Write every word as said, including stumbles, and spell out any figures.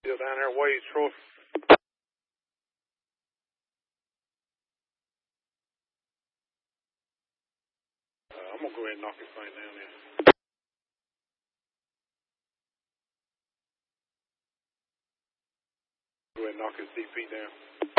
Still down there, Wade's Troy. Uh, I'm gonna go ahead and knock this thing down there. Go ahead and knock his D P down.